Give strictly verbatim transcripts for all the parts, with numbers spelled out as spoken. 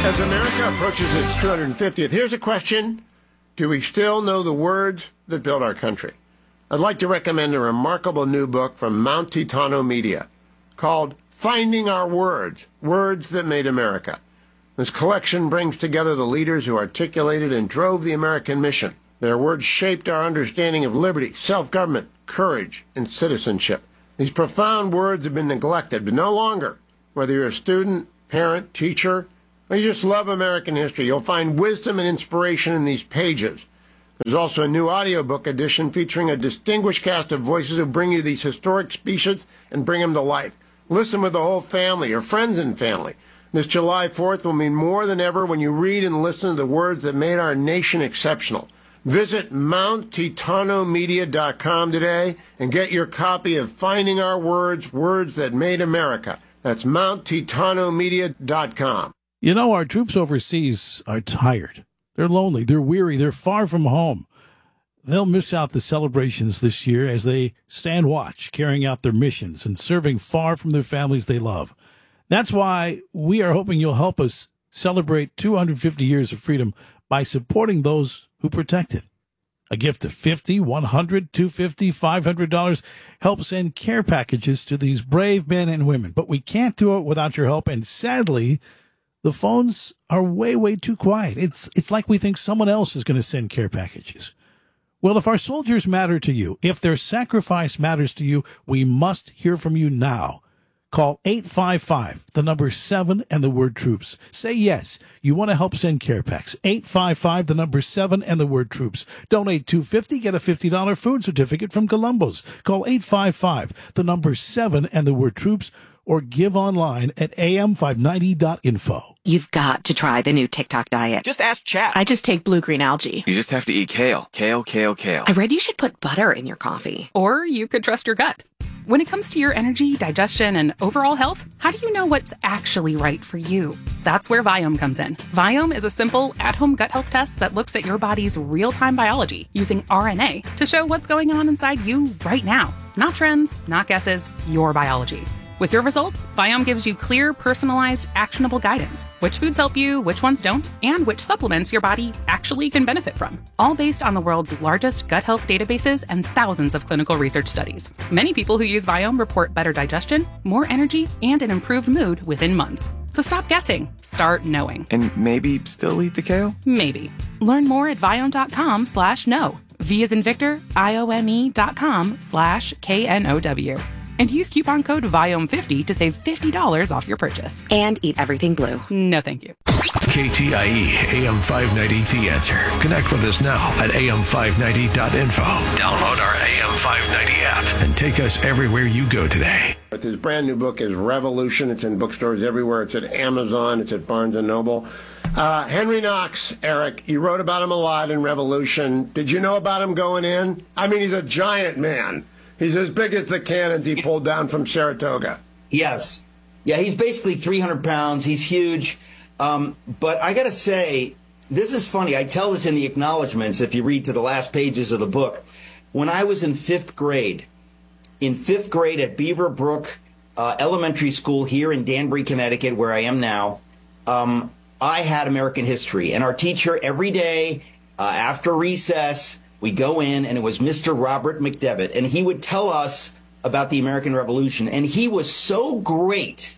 As America approaches its two hundred fiftieth, here's a question. Do we still know the words that built our country? I'd like to recommend a remarkable new book from Mount Titano Media called Finding Our Words, Words That Made America. This collection brings together the leaders who articulated and drove the American mission. Their words shaped our understanding of liberty, self-government, courage, and citizenship. These profound words have been neglected, but no longer. Whether you're a student, parent, teacher, or you just love American history, you'll find wisdom and inspiration in these pages. There's also a new audiobook edition featuring a distinguished cast of voices who bring you these historic speeches and bring them to life. Listen with the whole family, or friends and family. This July fourth will mean more than ever when you read and listen to the words that made our nation exceptional. Visit Mount Titano Media dot com today and get your copy of Finding Our Words, Words That Made America. That's Mount Titano Media dot com. You know, our troops overseas are tired. They're lonely. They're weary. They're far from home. They'll miss out the celebrations this year as they stand watch, carrying out their missions and serving far from their families they love. That's why we are hoping you'll help us celebrate two hundred fifty years of freedom by supporting those who protect it. A gift of fifty dollars, one hundred dollars, two hundred fifty dollars, five hundred dollars helps send care packages to these brave men and women. But we can't do it without your help, and sadly, the phones are way, way too quiet. It's it's like we think someone else is going to send care packages. Well, if our soldiers matter to you, if their sacrifice matters to you, we must hear from you now. Call eight five five, the number seven, and the word troops. Say yes, you want to help send care packs. eight five five, the number seven, and the word troops. Donate two hundred fifty dollars, get a fifty dollars food certificate from Columbo's. Call eight five five, the number seven, and the word troops, or give online at a m five ninety dot info. You've got to try the new TikTok diet. Just ask chat. I just take blue-green algae. You just have to eat kale. Kale, kale, kale. I read you should put butter in your coffee. Or you could trust your gut. When it comes to your energy, digestion, and overall health, how do you know what's actually right for you? That's where Viome comes in. Viome is a simple, at-home gut health test that looks at your body's real-time biology using R N A to show what's going on inside you right now. Not trends, not guesses, your biology. With your results, Viome gives you clear, personalized, actionable guidance. Which foods help you, which ones don't, and which supplements your body actually can benefit from. All based on the world's largest gut health databases and thousands of clinical research studies. Many people who use Viome report better digestion, more energy, and an improved mood within months. So stop guessing. Start knowing. And maybe still eat the kale? Maybe. Learn more at Viome.com slash no. V as in Victor, I-O-M-E dot com slash K N O W. And use coupon code Viome fifty to save fifty dollars off your purchase. And eat everything blue. No, thank you. K T I E A M five ninety The Answer. Connect with us now at A M five ninety dot info. Download our A M five ninety app and take us everywhere you go today. But his brand new book is Revolution. It's in bookstores everywhere. It's at Amazon. It's at Barnes and Noble. Uh, Henry Knox, Eric, you wrote about him a lot in Revolution. Did you know about him going in? I mean, he's a giant man. He's as big as the cannons he pulled down from Saratoga. Yes. Yeah, he's basically three hundred pounds. He's huge. Um, but I got to say, this is funny. I tell this in the acknowledgments if you read to the last pages of the book. When I was in fifth grade, in fifth grade at Beaver Brook uh, Elementary School here in Danbury, Connecticut, where I am now, um, I had American history. And our teacher every day uh, after recess, we go in, and it was Mister Robert McDevitt, and he would tell us about the American Revolution. And he was so great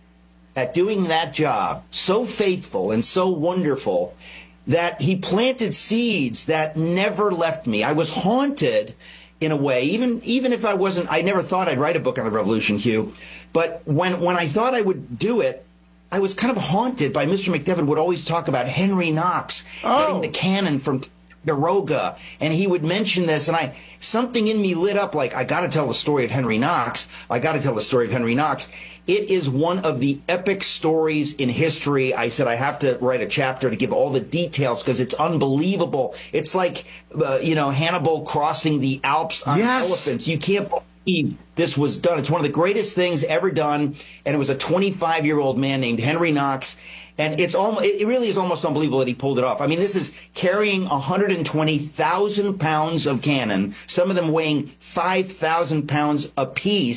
at doing that job, so faithful and so wonderful, that he planted seeds that never left me. I was haunted in a way, even even if I wasn't, I never thought I'd write a book on the Revolution, Hugh. But when, when I thought I would do it, I was kind of haunted by Mister McDevitt would always talk about Henry Knox Oh. getting the cannon from Ticonderoga, and he would mention this, and I something in me lit up like, I got to tell the story of Henry Knox. I got to tell the story of Henry Knox. It is one of the epic stories in history. I said I have to write a chapter to give all the details because it's unbelievable. It's like, uh, you know, Hannibal crossing the Alps on Yes. elephants. You can't believe this was done. It's one of the greatest things ever done, and it was a twenty-five-year-old man named Henry Knox. And it's almost, it really is almost unbelievable that he pulled it off. I mean, this is carrying one hundred twenty thousand pounds of cannon, some of them weighing five thousand pounds apiece,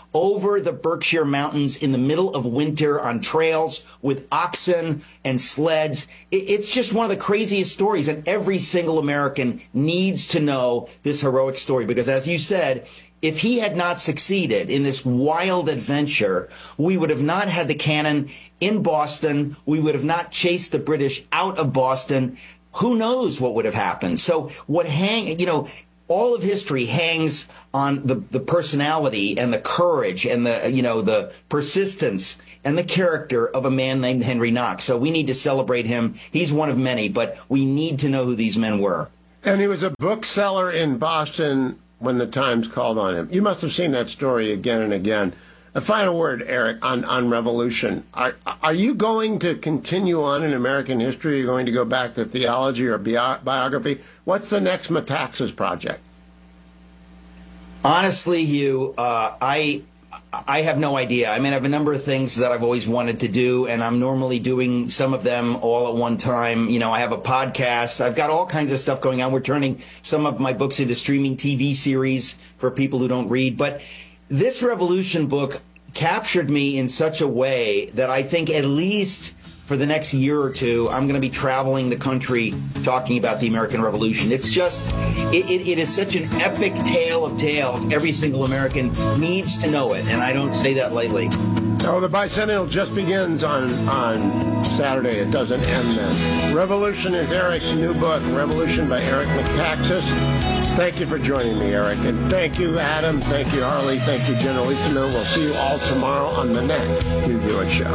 over the Berkshire Mountains in the middle of winter on trails with oxen and sleds. It's just one of the craziest stories, and every single American needs to know this heroic story because, as you said, if he had not succeeded in this wild adventure, we would have not had the cannon in Boston. We would have not chased the British out of Boston. Who knows what would have happened? So what hang, you know, all of history hangs on the, the personality and the courage and the, you know, the persistence and the character of a man named Henry Knox. So we need to celebrate him. He's one of many, but we need to know who these men were. And he was a bookseller in Boston when the Times called on him. You must have seen that story again and again. A final word, Eric, on, on revolution. Are, are you going to continue on in American history? Are you going to go back to theology or bio- biography? What's the next Metaxas project? Honestly, Hugh, uh, I I have no idea. I mean, I have a number of things that I've always wanted to do, and I'm normally doing some of them all at one time. You know, I have a podcast. I've got all kinds of stuff going on. We're turning some of my books into streaming T V series for people who don't read. But this Revolution book captured me in such a way that I think at least for the next year or two, I'm going to be traveling the country talking about the American Revolution. It's just, it, it, it is such an epic tale of tales. Every single American needs to know it, and I don't say that lightly. Oh, the bicentennial just begins on, on Saturday. It doesn't end then. Revolution is Eric's new book, Revolution by Eric Metaxas. Thank you for joining me, Eric. And thank you, Adam. Thank you, Harley. Thank you, Generalissimo. We'll see you all tomorrow on the next Hugh Hewitt Show.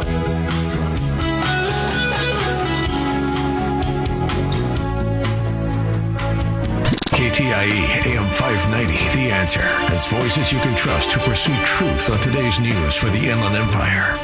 K T I E A M five ninety, The Answer, has voices you can trust to pursue truth on today's news for the Inland Empire.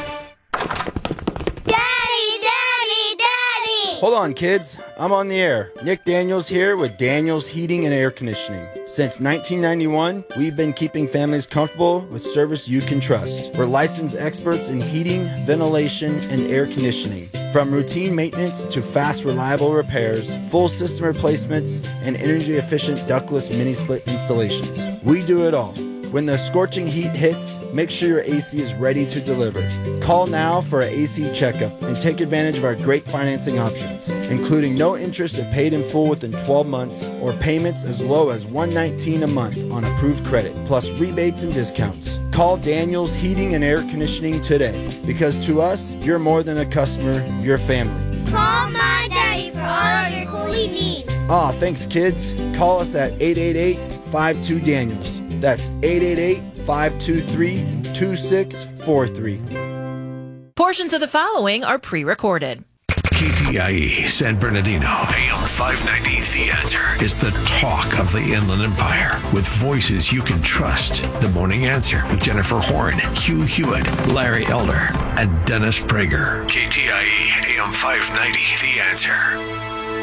Daddy, Daddy, Daddy! Hold on, kids. I'm on the air. Nick Daniels here with Daniels Heating and Air Conditioning. Since nineteen ninety-one, we've been keeping families comfortable with service you can trust. We're licensed experts in heating, ventilation, and air conditioning. From routine maintenance to fast, reliable repairs, full system replacements, and energy-efficient ductless mini-split installations. We do it all. When the scorching heat hits, make sure your A C is ready to deliver. Call now for an A C checkup and take advantage of our great financing options, including no interest if paid in full within twelve months or payments as low as one hundred nineteen dollars a month on approved credit, plus rebates and discounts. Call Daniels Heating and Air Conditioning today, because to us, you're more than a customer, you're family. Call my daddy for all of your coolie needs. Aw, thanks, kids. Call us at eight eight eight, five two, Daniels. That's eight eight eight, five two three, two six four three. Portions of the following are pre-recorded. K T I E San Bernardino, A M five ninety, The Answer, is the talk of the Inland Empire, with voices you can trust. The Morning Answer with Jennifer Horn, Hugh Hewitt, Larry Elder, and Dennis Prager. K T I E A M five ninety, The Answer.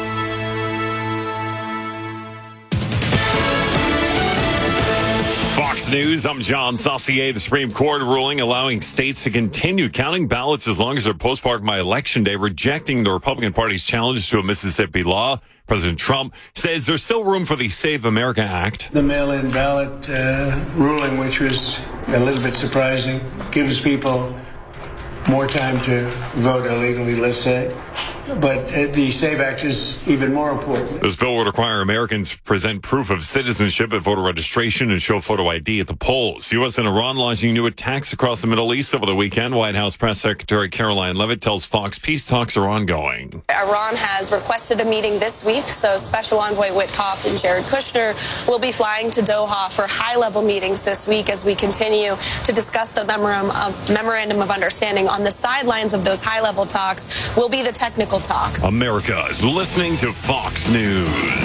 Fox News, I'm John Saucier. The Supreme Court ruling allowing states to continue counting ballots as long as they're postmarked by Election Day, rejecting the Republican Party's challenge to a Mississippi law. President Trump says there's still room for the Save America Act. The mail-in ballot uh, ruling, which was a little bit surprising, gives people more time to vote illegally, let's say. But uh, the SAVE Act is even more important. This bill would require Americans to present proof of citizenship at voter registration and show photo I D at the polls. U S and Iran launching new attacks across the Middle East over the weekend. White House Press Secretary Caroline Leavitt tells Fox peace talks are ongoing. Iran has requested a meeting this week, so Special Envoy Witkoff and Jared Kushner will be flying to Doha for high-level meetings this week as we continue to discuss the memorandum of, memorandum of understanding. On the sidelines of those high-level talks will be the technical talks. America is listening to Fox News.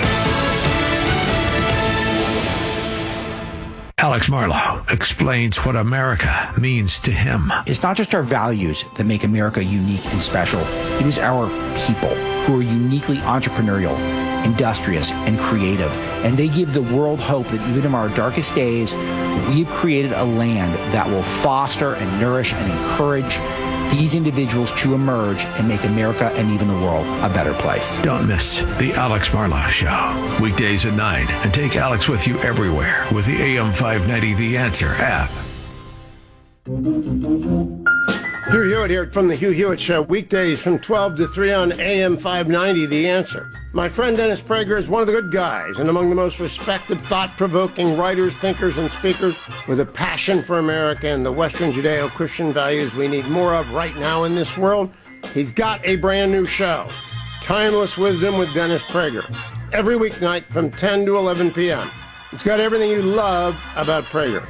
Alex Marlow explains what America means to him. It's not just our values that make America unique and special. It is our people who are uniquely entrepreneurial, industrious, and creative. And they give the world hope that even in our darkest days, we've created a land that will foster and nourish and encourage these individuals to emerge and make America and even the world a better place. Don't miss the Alex Marlow Show. Weekdays at nine, and take Alex with you everywhere with the A M five ninety The Answer app. Hugh Hewitt here from the Hugh Hewitt Show, weekdays from twelve to three on A M five ninety, The Answer. My friend Dennis Prager is one of the good guys and among the most respected, thought-provoking writers, thinkers, and speakers with a passion for America and the Western Judeo-Christian values we need more of right now in this world. He's got a brand new show, Timeless Wisdom with Dennis Prager, every weeknight from ten to eleven p.m. It's got everything you love about Prager.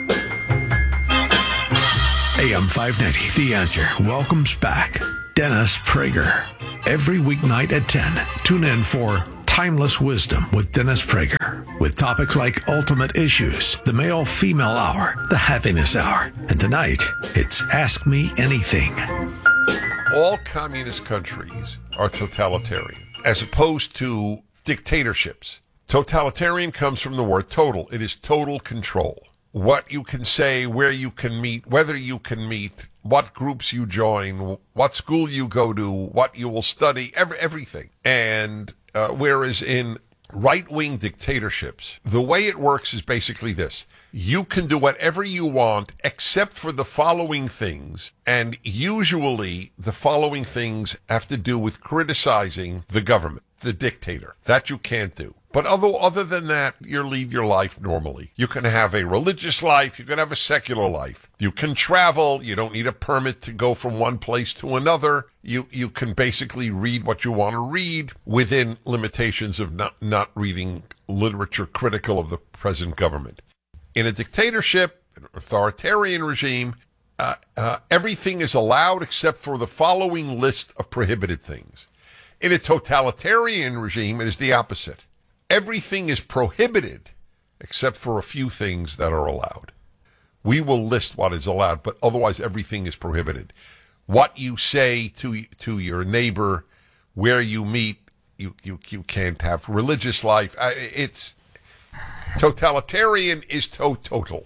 A M five ninety, The Answer welcomes back Dennis Prager. Every weeknight at ten, tune in for Timeless Wisdom with Dennis Prager, with topics like ultimate issues, the male-female hour, the happiness hour, and tonight, it's Ask Me Anything. All communist countries are totalitarian, as opposed to dictatorships. Totalitarian comes from the word total. It is total control. What you can say, where you can meet, whether you can meet, what groups you join, what school you go to, what you will study, every, everything. And uh, whereas in right-wing dictatorships, the way it works is basically this. You can do whatever you want except for the following things, and usually the following things have to do with criticizing the government, the dictator. That you can't do. But other, other than that, you lead your life normally. You can have a religious life. You can have a secular life. You can travel. You don't need a permit to go from one place to another. You you can basically read what you want to read within limitations of not, not reading literature critical of the present government. In a dictatorship, an authoritarian regime, uh, uh, everything is allowed except for the following list of prohibited things. In a totalitarian regime, it is the opposite. Everything is prohibited except for a few things that are allowed. We will list what is allowed, but otherwise everything is prohibited. What you say to to your neighbor, where you meet, you, you, you can't have religious life. It's totalitarian is to total.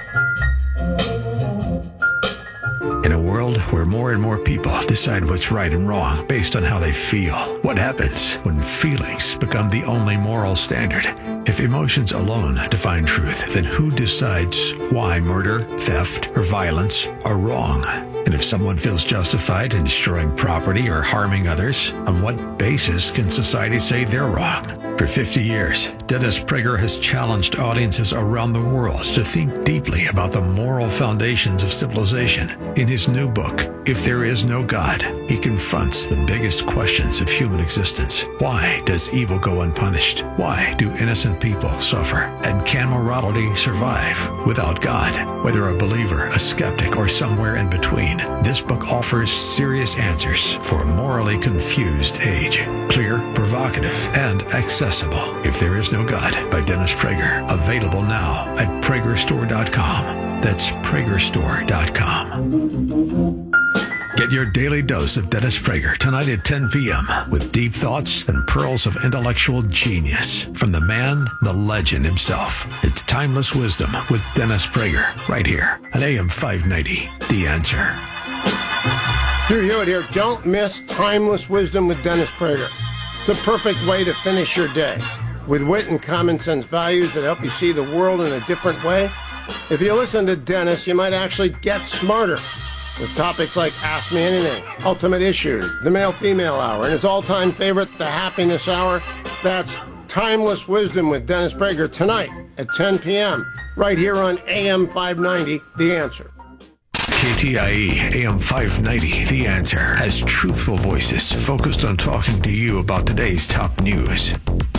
In a world where more and more people decide what's right and wrong based on how they feel, what happens when feelings become the only moral standard? If emotions alone define truth, then who decides why murder, theft, or violence are wrong? And if someone feels justified in destroying property or harming others, on what basis can society say they're wrong? For fifty years, Dennis Prager has challenged audiences around the world to think deeply about the moral foundations of civilization. In his new book, If There Is No God, he confronts the biggest questions of human existence. Why does evil go unpunished? Why do innocent people suffer? And can morality survive without God? Whether a believer, a skeptic, or somewhere in between, this book offers serious answers for a morally confused age. Clear, provocative, and accessible. If There Is No God by Dennis Prager. Available now at Prager Store dot com. That's Prager Store dot com. Get your daily dose of Dennis Prager tonight at ten p.m. with deep thoughts and pearls of intellectual genius from the man, the legend himself. It's Timeless Wisdom with Dennis Prager right here at A M five ninety, The Answer. Hugh Hewitt here. Don't miss Timeless Wisdom with Dennis Prager. It's a perfect way to finish your day with wit and common sense values that help you see the world in a different way. If you listen to Dennis, you might actually get smarter with topics like Ask Me Anything, Ultimate Issues, the Male-Female Hour, and his all-time favorite, the Happiness Hour. That's Timeless Wisdom with Dennis Prager tonight at ten p.m. right here on A M five ninety, The Answer. K T I E A M five ninety, The Answer, has truthful voices focused on talking to you about today's top news.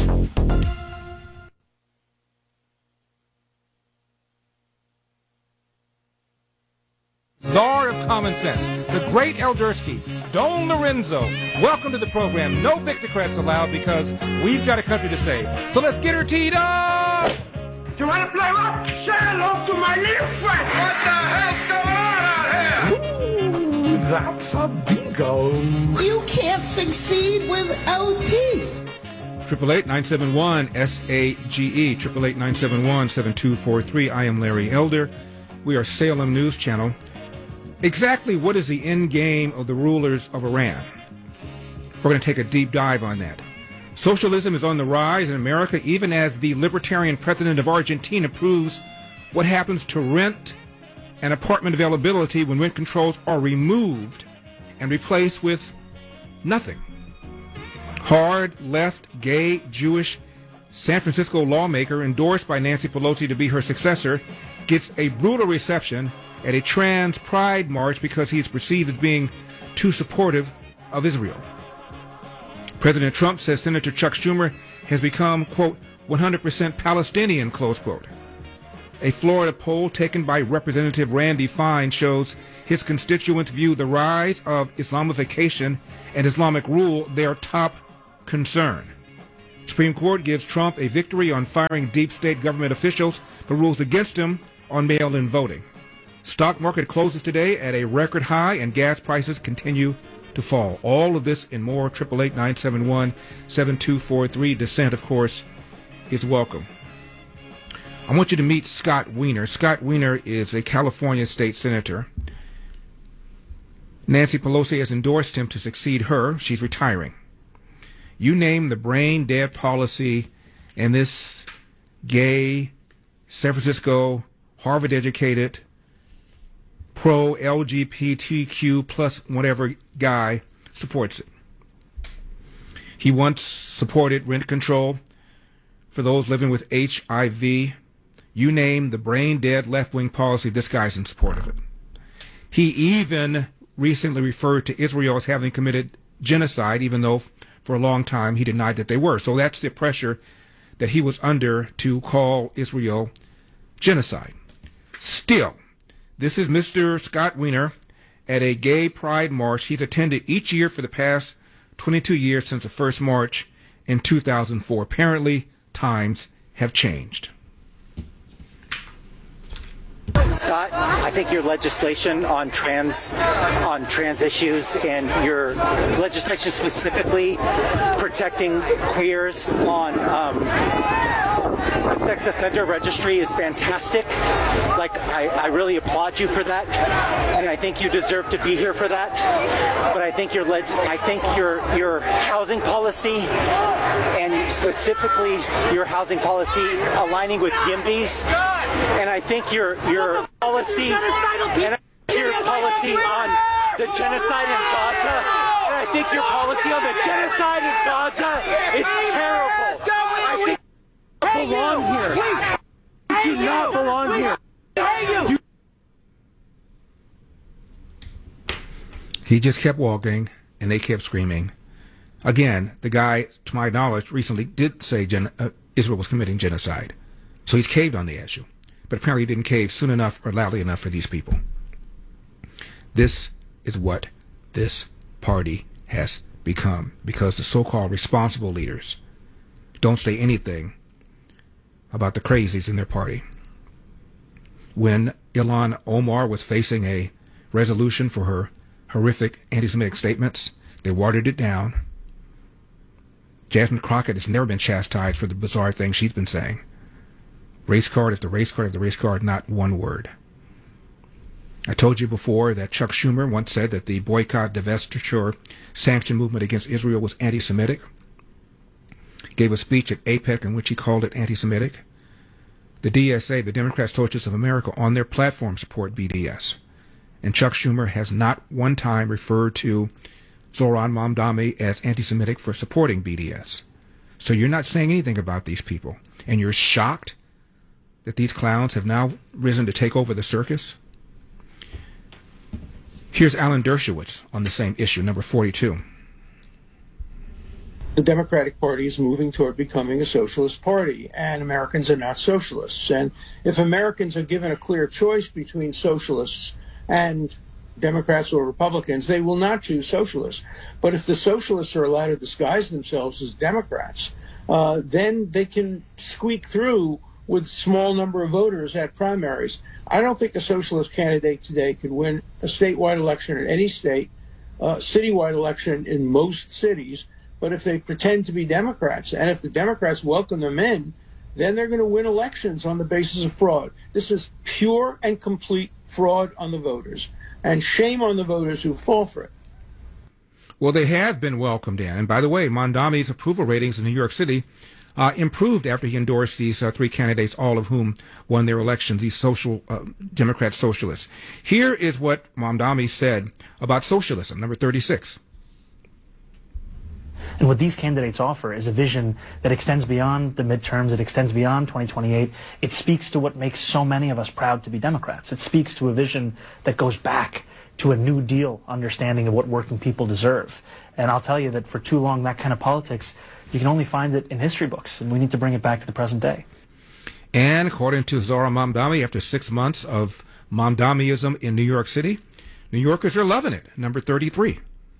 Czar of Common Sense, the great Eldersky, Don Lorenzo. Welcome to the program. No Victocrats allowed because we've got a country to save. So let's get her teed up! You want to play what? Say hello to my little friend. What the hell's going on out here? Ooh, that's a bingo. You can't succeed without teeth. Triple eight nine seven one S A G E. Triple eight nine seven one seven two four three. I am Larry Elder. We are Salem News Channel. Exactly what is the end game of the rulers of Iran? We're going to take a deep dive on that. Socialism is on the rise in America, even as the libertarian president of Argentina proves what happens to rent and apartment availability when rent controls are removed and replaced with nothing. Hard, left, gay, Jewish San Francisco lawmaker endorsed by Nancy Pelosi to be her successor gets a brutal reception at a trans pride march because he is perceived as being too supportive of Israel. President Trump says Senator Chuck Schumer has become, quote, one hundred percent Palestinian, close quote. A Florida poll taken by Representative Randy Fine shows his constituents view the rise of Islamification and Islamic rule their top concern. Supreme Court gives Trump a victory on firing deep state government officials, but rules against him on mail-in voting. Stock market closes today at a record high, and gas prices continue to fall. All of this and more. eight eight eight, nine seven one, seven two four three. Dissent, of course, is welcome. I want you to meet Scott Wiener. Scott Wiener is a California state senator. Nancy Pelosi has endorsed him to succeed her. She's retiring. You name the brain dead policy in this gay, San Francisco, Harvard-educated, pro-L G B T Q plus whatever guy supports it. He once supported rent control for those living with H I V. You name the brain-dead left-wing policy, this guy's in support of it. He even recently referred to Israel as having committed genocide, even though for a long time he denied that they were. So that's the pressure that he was under to call Israel genocide. Still, this is Mister Scott Wiener at a gay pride march he's attended each year for the past twenty-two years since the first march in two thousand four. Apparently, times have changed. Scott, I think your legislation on trans on trans issues and your legislation specifically protecting queers on um, the sex offender registry is fantastic. Like, I, I really applaud you for that, and I think you deserve to be here for that. But I think your leg- I think your your housing policy, and specifically your housing policy aligning with YIMBYs, and I think your your policy and your policy on the genocide in Gaza, and I think your policy on the genocide in Gaza is terrible. I think you belong here. You do not belong here. You- He just kept walking, and they kept screaming. Again, the guy, to my knowledge, recently did say gen- uh, Israel was committing genocide. So he's caved on the issue. But apparently he didn't cave soon enough or loudly enough for these people. This is what this party has become, because the so-called responsible leaders don't say anything about the crazies in their party. When Ilhan Omar was facing a resolution for her horrific anti-Semitic statements, they watered it down. Jasmine Crockett has never been chastised for the bizarre things she's been saying. Race card after race card after race card, not one word. I told you before that Chuck Schumer once said that the boycott, divestiture, sanction movement against Israel was anti-Semitic. Gave a speech at APEC in which he called it anti-Semitic. The D S A, the Democrat Socialists of America, on their platform support B D S. And Chuck Schumer has not one time referred to Zoran Mamdani as anti-Semitic for supporting B D S. So you're not saying anything about these people. And you're shocked that these clowns have now risen to take over the circus? Here's Alan Dershowitz on the same issue, number forty-two. The Democratic Party is moving toward becoming a socialist party, and Americans are not socialists. And if Americans are given a clear choice between socialists and Democrats or Republicans, they will not choose socialists. But if the socialists are allowed to disguise themselves as Democrats, uh, then they can squeak through with small number of voters at primaries. I don't think a socialist candidate today could win a statewide election in any state, uh, citywide election in most cities. But if they pretend to be Democrats, and if the Democrats welcome them in, then they're going to win elections on the basis of fraud. This is pure and complete fraud on the voters, and shame on the voters who fall for it. Well, they have been welcomed in. And by the way, Mamdani's approval ratings in New York City uh, improved after he endorsed these uh, three candidates, all of whom won their elections, these social uh, Democrat socialists. Here is what Mamdani said about socialism, number thirty-six. And what these candidates offer is a vision that extends beyond the midterms, it extends beyond twenty twenty-eight. It speaks to what makes so many of us proud to be Democrats. It speaks to a vision that goes back to a New Deal understanding of what working people deserve. And I'll tell you that for too long, that kind of politics, you can only find it in history books, and we need to bring it back to the present day. And according to Zohran Mamdani, after six months of Mamdaniism in New York City, New Yorkers are loving it, number thirty-three.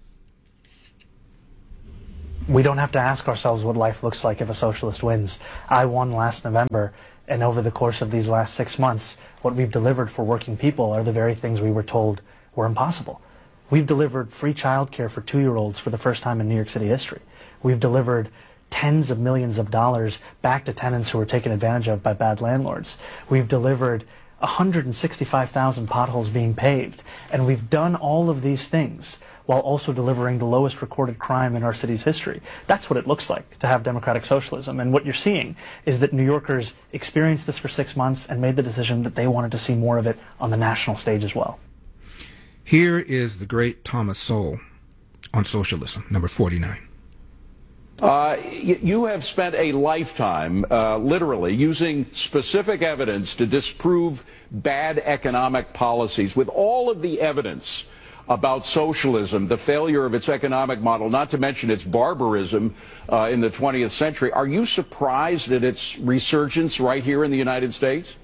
We don't have to ask ourselves what life looks like if a socialist wins. I won last November, and over the course of these last six months, what we've delivered for working people are the very things we were told were impossible. We've delivered free childcare for two-year-olds for the first time in New York City history. We've delivered tens of millions of dollars back to tenants who were taken advantage of by bad landlords. We've delivered one hundred sixty-five thousand potholes being paved. And we've done all of these things while also delivering the lowest recorded crime in our city's history. That's what it looks like to have democratic socialism. And what you're seeing is that New Yorkers experienced this for six months and made the decision that they wanted to see more of it on the national stage as well. Here is the great Thomas Sowell on socialism, number forty-nine. Uh, you have spent a lifetime, uh, literally, using specific evidence to disprove bad economic policies. With all of the evidence about socialism, the failure of its economic model, not to mention its barbarism uh, in the twentieth century, are you surprised at its resurgence right here in the United States?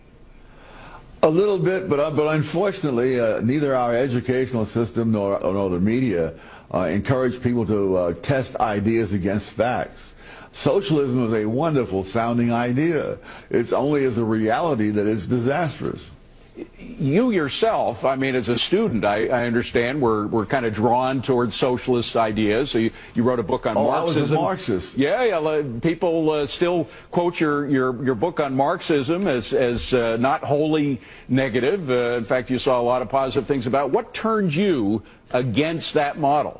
A little bit, but uh, but unfortunately, uh, neither our educational system nor, nor the media uh, encourage people to uh, test ideas against facts. Socialism is a wonderful sounding idea. It's only as a reality that it's disastrous. You yourself, I mean, as a student, I, I understand, were, were kind of drawn towards socialist ideas. So you, you wrote a book on oh, Marxism. I was a Marxist. Yeah, yeah. People uh, still quote your, your, your book on Marxism as, as uh, not wholly negative. Uh, in fact, you saw a lot of positive things about it. What turned you against that model?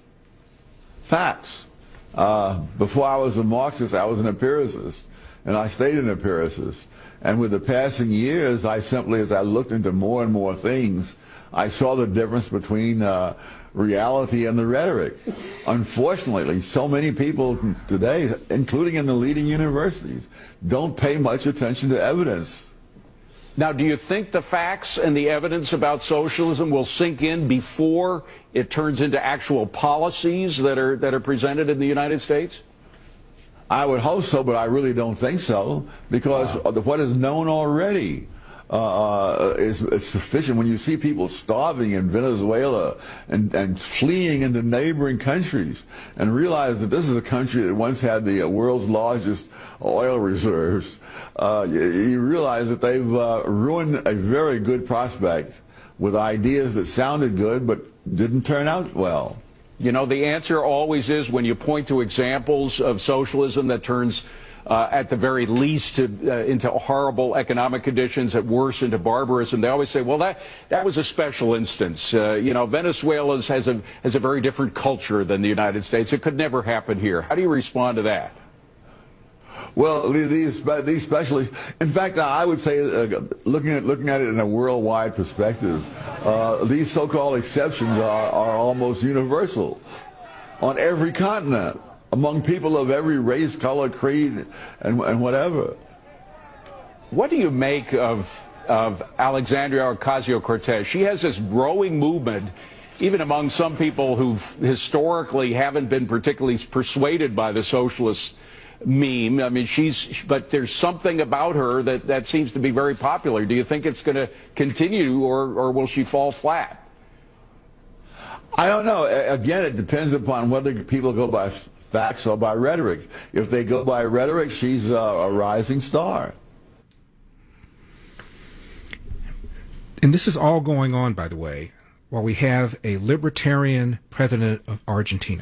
Facts. Uh, before I was a Marxist, I was an empiricist, and I stayed an empiricist. And with the passing years, I simply, as I looked into more and more things, I saw the difference between uh, reality and the rhetoric. Unfortunately, so many people today, including in the leading universities, don't pay much attention to evidence. Now, do you think the facts and the evidence about socialism will sink in before it turns into actual policies that are, that are presented in the United States? I would hope so, but I really don't think so, because wow. what is known already uh, is, is sufficient. When you see people starving in Venezuela and, and fleeing into neighboring countries, and realize that this is a country that once had the world's largest oil reserves, uh, you, you realize that they've uh, ruined a very good prospect with ideas that sounded good but didn't turn out well. You know, the answer always is, when you point to examples of socialism that turns, uh, at the very least, to, uh, into horrible economic conditions, at worst into barbarism, they always say, well, that, that was a special instance. Uh, you know, Venezuela has a, has a very different culture than the United States. It could never happen here. How do you respond to that? Well, these these specialists, in fact, I would say, uh, looking at looking at it in a worldwide perspective, uh, these so-called exceptions are, are almost universal on every continent, among people of every race, color, creed, and, and whatever. What do you make of of Alexandria Ocasio-Cortez? She has this growing movement, even among some people who historically haven't been particularly persuaded by the socialist meme. I mean, she's, but there's something about her that, that seems to be very popular. Do you think it's going to continue, or, or will she fall flat? I don't know. Again, it depends upon whether people go by facts or by rhetoric. If they go by rhetoric, she's a, a rising star. And this is all going on, by the way, while we have a libertarian president of Argentina,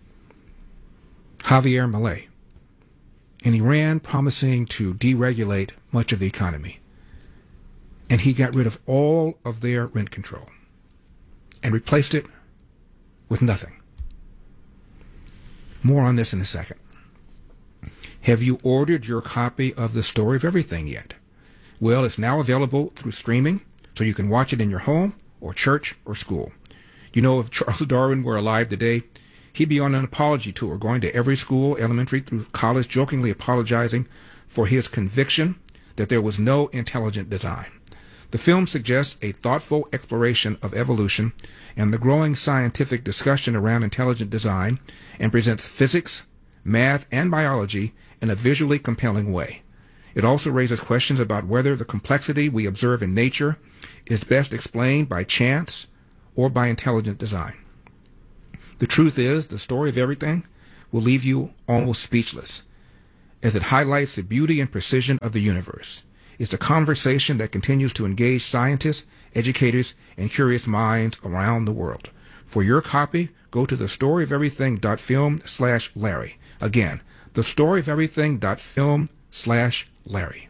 Javier Milei. And he ran promising to deregulate much of the economy. And he got rid of all of their rent control and replaced it with nothing. More on this in a second. Have you ordered your copy of The Story of Everything yet? Well, it's now available through streaming, so you can watch it in your home or church or school. You know, if Charles Darwin were alive today, he'd be on an apology tour, going to every school, elementary through college, jokingly apologizing for his conviction that there was no intelligent design. The film suggests a thoughtful exploration of evolution and the growing scientific discussion around intelligent design, and presents physics, math, and biology in a visually compelling way. It also raises questions about whether the complexity we observe in nature is best explained by chance or by intelligent design. The truth is, The Story of Everything will leave you almost speechless, as it highlights the beauty and precision of the universe. It's a conversation that continues to engage scientists, educators, and curious minds around the world. For your copy, go to thestoryofeverything.film slash Larry. Again, thestoryofeverything.film slash Larry.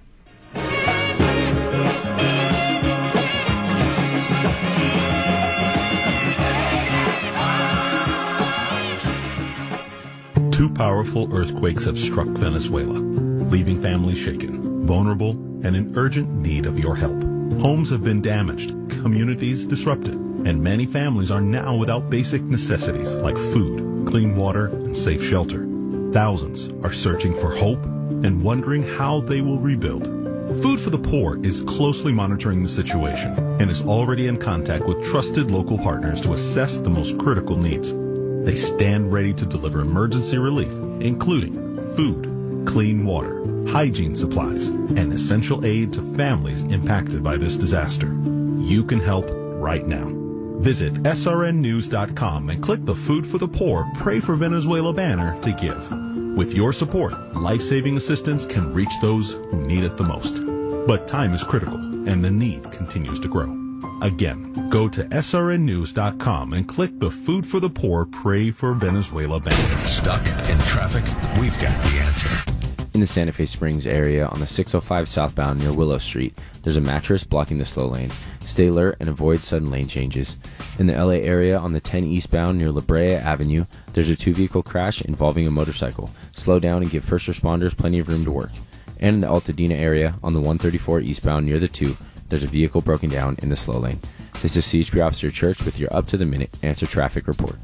Two powerful earthquakes have struck Venezuela, leaving families shaken, vulnerable, and in urgent need of your help. Homes have been damaged, communities disrupted, and many families are now without basic necessities like food, clean water, and safe shelter. Thousands are searching for hope and wondering how they will rebuild. Food for the Poor is closely monitoring the situation and is already in contact with trusted local partners to assess the most critical needs. They stand ready to deliver emergency relief, including food, clean water, hygiene supplies, and essential aid to families impacted by this disaster. You can help right now. Visit S R N news dot com and click the Food for the Poor Pray for Venezuela banner to give. With your support, life-saving assistance can reach those who need it the most. But time is critical, and the need continues to grow. Again, go to S R N news dot com and click the Food for the Poor Pray for Venezuela banner. Stuck in traffic? We've got the answer. In the Santa Fe Springs area on the six oh five southbound near Willow Street, there's a mattress blocking the slow lane. Stay alert and avoid sudden lane changes. In the L A area on the ten eastbound near La Brea Avenue, there's a two-vehicle crash involving a motorcycle. Slow down and give first responders plenty of room to work. And in the Altadena area on the one thirty-four eastbound near the two, there's a vehicle broken down in the slow lane. This is C H P Officer Church with your up-to-the-minute Answer Traffic Report.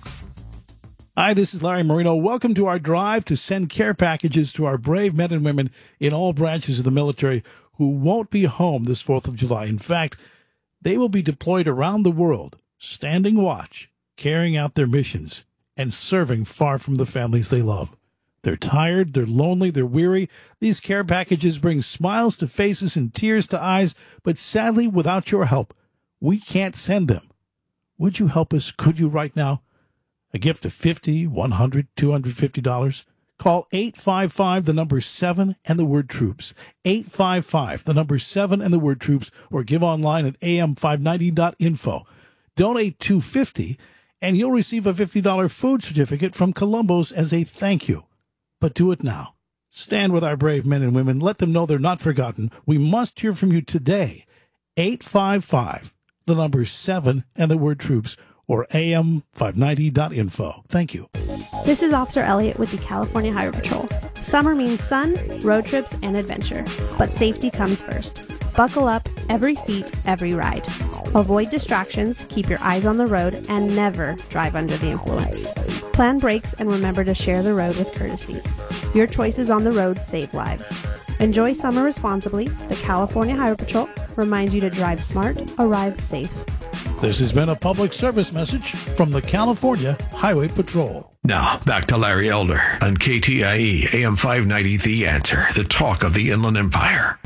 Hi, this is Larry Marino. Welcome to our drive to send care packages to our brave men and women in all branches of the military who won't be home this fourth of July. In fact, they will be deployed around the world, standing watch, carrying out their missions, and serving far from the families they love. They're tired, they're lonely, they're weary. These care packages bring smiles to faces and tears to eyes, but sadly, without your help, we can't send them. Would you help us? Could you right now? A gift of fifty dollars, one hundred dollars, two hundred fifty dollars. Call eight five five, the number seven, and the word troops. eight five five, the number seven, and the word troops, or give online at A M five ninety dot info. Donate two hundred fifty dollars, and you'll receive a fifty dollars food certificate from Columbo's as a thank you. But do it now. Stand with our brave men and women. Let them know they're not forgotten. We must hear from you today. eight five five, the number seven, and the word troops, or A M five ninety dot info. Thank you. This is Officer Elliott with the California Highway Patrol. Summer means sun, road trips, and adventure. But safety comes first. Buckle up, every seat, every ride. Avoid distractions, keep your eyes on the road, and never drive under the influence. Plan brakes and remember to share the road with courtesy. Your choices on the road save lives. Enjoy summer responsibly. The California Highway Patrol reminds you to drive smart, arrive safe. This has been a public service message from the California Highway Patrol. Now, back to Larry Elder on K T I E, A M five ninety, The Answer, the talk of the Inland Empire.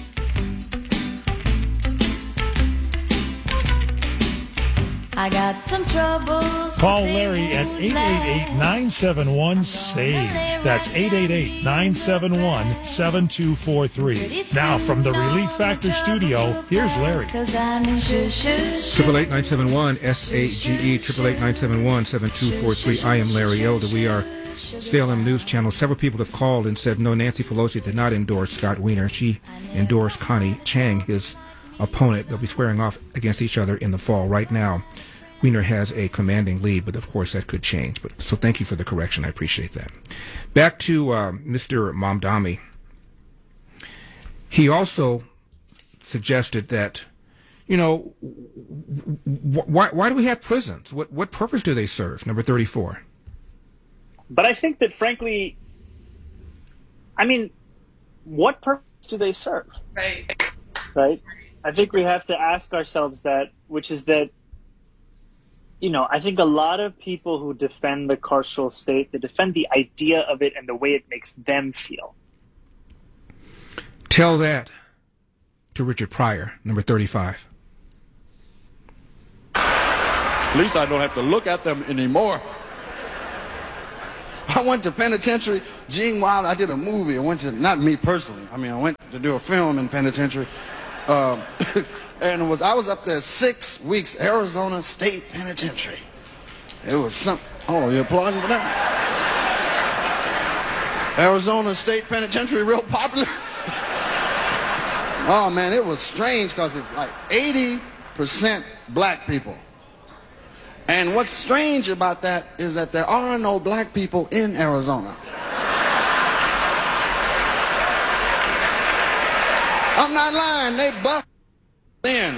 I got some troubles. Call Larry at eight eight eight, nine seven one, SAGE. That's eight eight eight, nine seven one, seven two four three. Now, from the Relief Factor studio, here's Larry. Triple eight nine seven one S A G E, triple eight nine seven one seven two four three. I am Larry Elder. We are Salem News Channel. Several people have called and said no, Nancy Pelosi did not endorse Scott Wiener. She endorsed Connie Chang, his opponent. They'll be squaring off against each other in the fall. Right now, Weiner has a commanding lead, but of course that could change. But so thank you for the correction. I appreciate that. Back to uh, Mister Mamdani. He also suggested that, you know, wh- why why do we have prisons? What what purpose do they serve? Number thirty-four. But I think that, frankly, I mean, what purpose do they serve? Right. Right. I think we have to ask ourselves that, which is that, you know, I think a lot of people who defend the carceral state, they defend the idea of it and the way it makes them feel. Tell that to Richard Pryor, number thirty-five. At least I don't have to look at them anymore. I went to penitentiary. Gene Wilder, I did a movie. I went to, not me personally. I mean, I went to do a film in penitentiary. Uh, and it was I was up there six weeks, Arizona State Penitentiary. It was some. Oh, you're applauding for that? Arizona State Penitentiary, real popular. Oh man, it was strange because it's like eighty percent black people. And what's strange about that is that there are no black people in Arizona. I'm not lying, they bust in.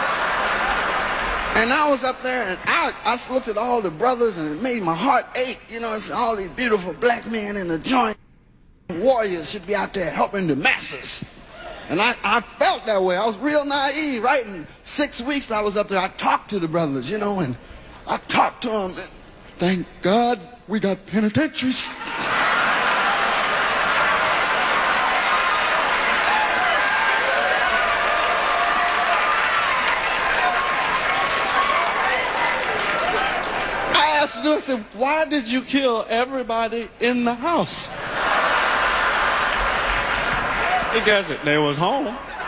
And I was up there and I, I looked at all the brothers and it made my heart ache. You know, it's all these beautiful black men in the joint. Warriors should be out there helping the masses. And I, I felt that way. I was real naive, right? In six weeks I was up there, I talked to the brothers, you know, and I talked to them. And thank God we got penitentiaries. I said, why did you kill everybody in the house? Because they was home.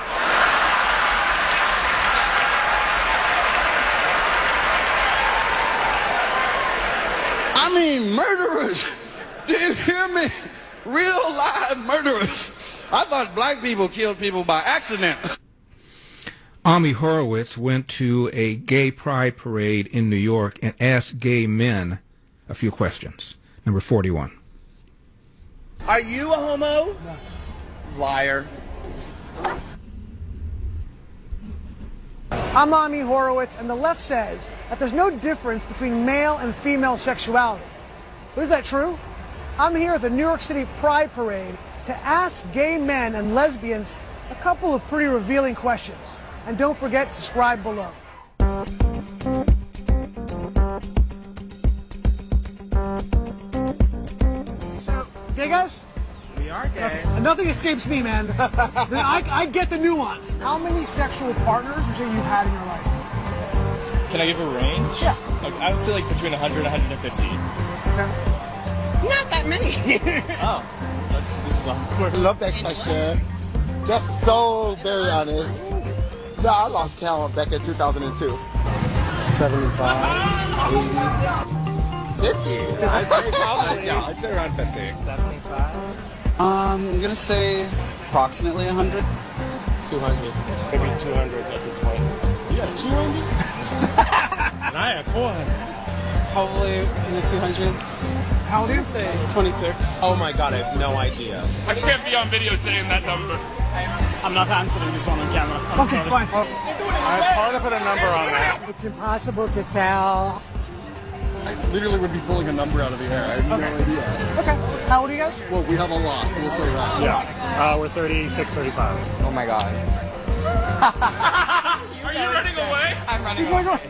I mean, murderers. Do you hear me? Real live murderers. I thought black people killed people by accident. Ami Horowitz went to a gay pride parade in New York and asked gay men a few questions. Number forty-one. Are you a homo? No. Liar. I'm Ami Horowitz, and the left says that there's no difference between male and female sexuality. But is that true? I'm here at the New York City Pride Parade to ask gay men and lesbians a couple of pretty revealing questions. And don't forget to subscribe below. So, gay guys? We are gay. Okay. And nothing escapes me, man. I, I get the nuance. How many sexual partners would you say you've had in your life? Can I give a range? Yeah. Okay, I would say like between one hundred and one hundred fifty. Okay. Not that many. Oh, that's, this is awkward. I love that question. That's so very honest. No, I lost count back in two thousand two. seventy-five, eighty, fifty. I'd say probably. Yeah, I'd say around fifty. seventy-five. Um, I'm gonna say approximately one hundred. two hundred. Maybe two hundred at this point. You got two hundred? And I have four hundred. Probably in the two hundreds. How old are you? Say twenty-six. Oh my god, I have no idea. I can't be on video saying that number. I'm not answering this one on camera. I'm okay, sorry. fine. Oh, it's hard to put a number on that. It's impossible to tell. I literally would be pulling a number out of the air. I have okay. no idea. Okay. How old are you guys? Well, we have a lot. We'll say that. Yeah. Uh, we're thirty-six, thirty-five. Oh my god. Are you running away? I'm running Keep away. going.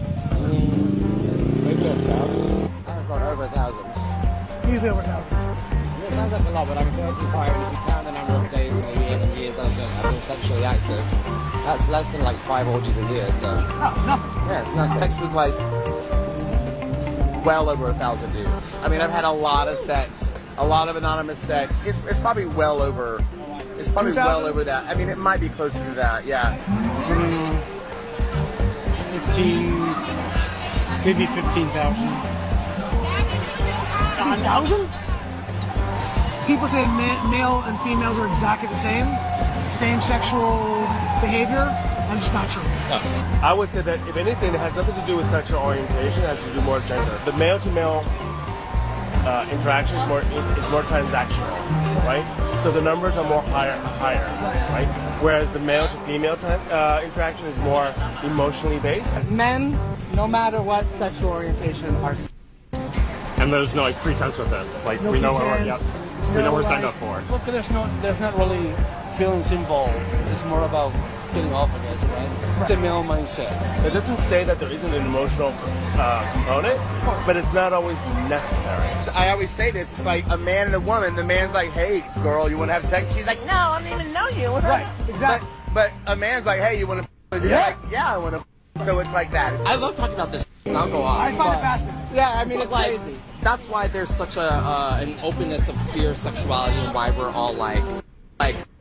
Maybe a thousand. I've got over a thousand. Usually over a thousand. It sounds like a lot, but I'm thirty-five, and if you count the number of days in the year and the years that I've been sexually active, that's less than like five orgies a year, so... Oh, it's nothing. Yeah, it's nothing. Sex with like well over a thousand dudes. I mean, I've had a lot of sex, a lot of anonymous sex. It's, it's probably well over, it's probably two thousand? well over that. I mean, it might be closer to that, yeah. Mm, fifteen, maybe fifteen thousand. A thousand? People say ma- male and females are exactly the same, same sexual behavior, and it's not true. No. I would say that if anything, it has nothing to do with sexual orientation. It has to do more with gender. The male-to-male uh, interaction is more is more transactional, right? So the numbers are more higher, higher, right? Whereas the male-to-female uh, interaction is more emotionally based. Men, no matter what sexual orientation, are. And there's no like pretense with it. Like no we know what we're, pretense, yep, we no, know what we're signed like- up for. Look, there's not there's not really feelings involved. It's more about getting off, I guess, right? The male mindset. It doesn't say that there isn't an emotional uh, component, but it's not always necessary. I always say this, it's like a man and a woman. The man's like, hey, girl, you want to have sex? She's like, no, I don't even know you. Right, exactly. But, but a man's like, hey, you want to f-? You're Yeah. like, yeah, I want to f-. So it's like that. I love talking about this. I'll go off. I find it fascinating. Yeah, I mean, But it's like, crazy. that's why there's such a uh, an openness of queer sexuality and why we're all like, like